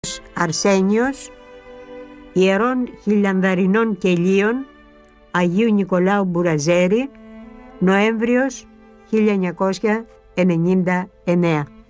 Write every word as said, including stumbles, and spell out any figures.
Αρσένιος, Ιερών Χιλιανδαρινών Κελίων Αγίου Νικολάου Μπουραζέρη, Νοέμβριος χίλια εννιακόσια ενενήντα εννέα.